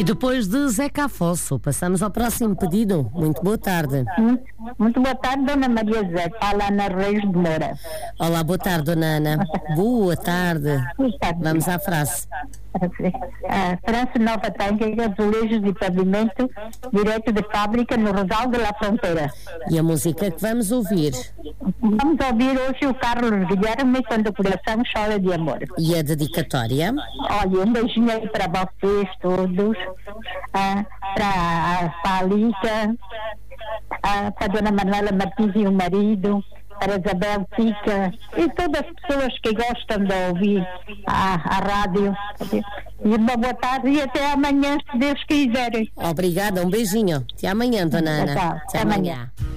E depois de Zeca Afonso, passamos ao próximo pedido. Muito boa tarde. Muito boa tarde, Dona Maria Zé. Fala Ana Reis de Moura. Olá, boa tarde, Dona Ana. Boa tarde. Boa tarde. Vamos à frase. França Nova Tanque, azulejos de pavimento, direto de fábrica no Rosal de la Fronteira. E a música que vamos ouvir? Vamos ouvir hoje o Carlos Guilherme, Quando o Coração Chora de Amor. E a dedicatória? Olha, um beijinho aí para vocês todos, para a Alica, para a Dona Manuela Martins e o marido, para a Isabel Fica e todas as pessoas que gostam de ouvir a rádio. E uma boa tarde e até amanhã, se Deus quiser. Obrigada, um beijinho. Até amanhã, Dona Ana. Até amanhã.